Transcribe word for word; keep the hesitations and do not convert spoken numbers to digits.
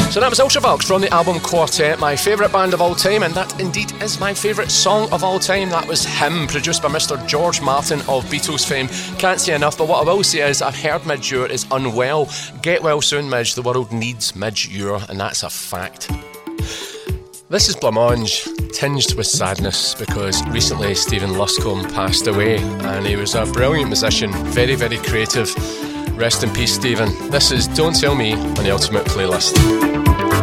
So that was Ultravox from the album Quartet, my favourite band of all time, and that indeed is my favourite song of all time. That was Him, produced by Mister George Martin of Beatles fame. Can't say enough, but what I will say is I've heard Midge Ure is unwell. Get well soon, Midge. The world needs Midge Ure, and that's a fact. This is Blancmange, tinged with sadness, because recently Stephen Luscombe passed away, and he was a brilliant musician, very, very creative. Rest in peace, Stephen. This is Don't Tell Me on the Ultimate Playlist.